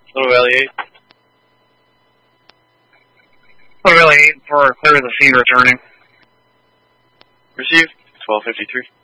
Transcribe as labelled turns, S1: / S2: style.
S1: Little Valley 8.
S2: Little Valley 8 for clear of the scene returning.
S1: Received. 1253.